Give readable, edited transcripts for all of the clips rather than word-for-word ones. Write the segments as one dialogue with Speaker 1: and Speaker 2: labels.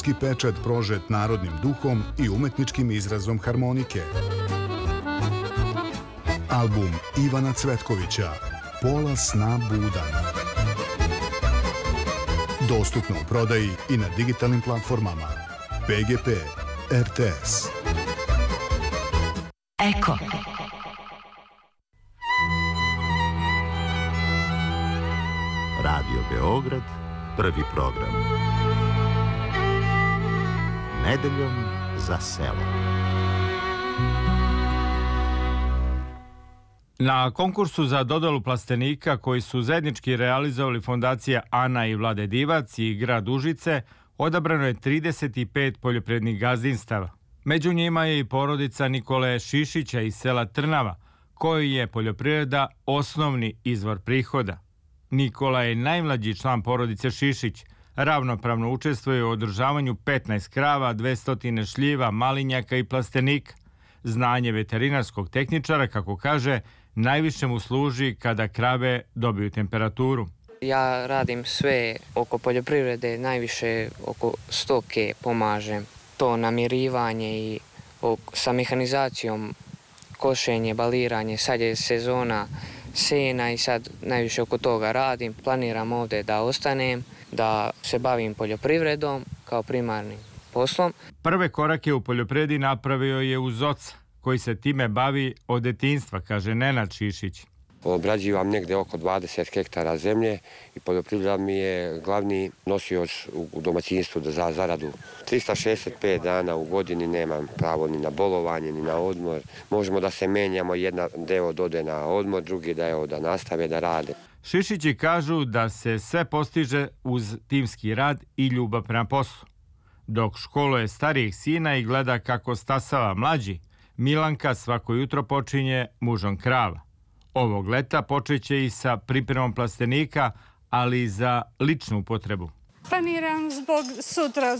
Speaker 1: muzički pečat prožet narodnim duhom i umetničkim izrazom harmonike. Album Ivana Cvetkovića Pola sna budan. Dostupno u prodaji i na digitalnim platformama PGP, RTS.
Speaker 2: Eko.
Speaker 3: Radio Beograd, prvi program. Nedeljom za selo.
Speaker 4: Na konkursu za dodelu plastenika koji su zajednički realizovali fondacija Ana i Vlade Divac i grad Užice, odabrano je 35 poljoprivrednih gazdinstava. Među njima je i porodica Nikole Šišića iz sela Trnava, koji je poljoprivreda osnovni izvor prihoda. Nikola je najmlađi član porodice Šišić, ravnopravno učestvuje u održavanju 15 krava, 200 šljiva, malinjaka i plastenika. Znanje veterinarskog tehničara, kako kaže, najviše mu služi kada krave dobiju temperaturu.
Speaker 5: Ja radim sve oko poljoprivrede, najviše oko stoke pomažem. To namirivanje i sa mehanizacijom, košenje, baliranje, sad je sezona sena i sad najviše oko toga radim. Planiram ovdje da ostanem, da se bavim poljoprivredom kao primarnim poslom.
Speaker 4: Prve korake u poljoprivredi napravio je uz oca, koji se time bavi od detinjstva, kaže Nenad Šišić.
Speaker 6: Obrađivam negde oko 20 hektara zemlje i poljoprivreda mi je glavni nosioc u domaćinstvu za zaradu. 365 dana u godini nemam pravo ni na bolovanje, ni na odmor. Možemo da se menjamo, jedan deo dode na odmor, drugi deo da nastave da rade.
Speaker 4: Šišići kažu da se sve postiže uz timski rad i ljubav prema poslu. Dok školuje starijeg sina i gleda kako stasava mlađi, Milanka svako jutro počinje mužom krava. Ovog leta počeće i sa pripremom plastenika, ali i za ličnu upotrebu.
Speaker 7: Planiram sutra,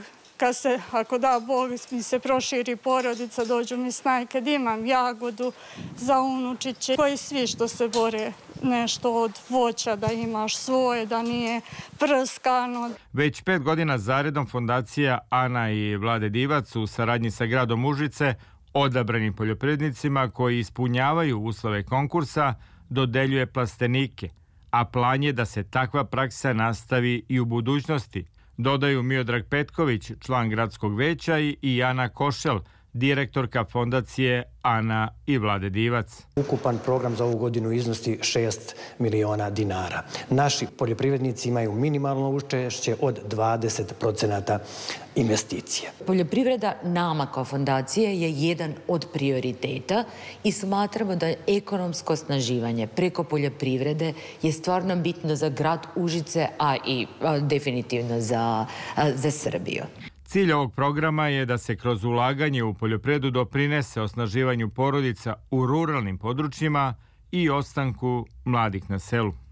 Speaker 7: ako da Bog mi se proširi porodica, dođu mi snajke, da imam jagodu za unučiće, koji svi što se bore nešto od voća, da imaš svoje, da nije prskano.
Speaker 4: Već 5 godina zaredom fondacija Ana i Vlade Divac u saradnji sa gradom Užice odabranim poljoprivrednicima koji ispunjavaju uslove konkursa dodeljuje plastenike, a plan je da se takva praksa nastavi i u budućnosti, dodaju Miodrag Petković, član gradskog veća, i Ana Košel, direktorka fondacije Ana i Vlade Divac.
Speaker 8: Ukupan program za ovu godinu iznosi 6 miliona dinara. Naši poljoprivrednici imaju minimalno učešće od 20% investicije.
Speaker 2: Poljoprivreda nama kao fondacije je jedan od prioriteta i smatramo da ekonomsko osnaživanje preko poljoprivrede je stvarno bitno za grad Užice, a i definitivno za Srbiju.
Speaker 4: Cilj ovog programa je da se kroz ulaganje u poljoprivredu doprinese osnaživanju porodica u ruralnim područjima i ostanku mladih na selu.